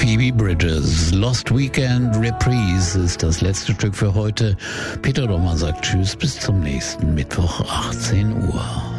Phoebe Bridgers. Lost Weekend Reprise ist das letzte Stück für heute. Peter Dommer sagt Tschüss, bis zum nächsten Mittwoch, 18 Uhr.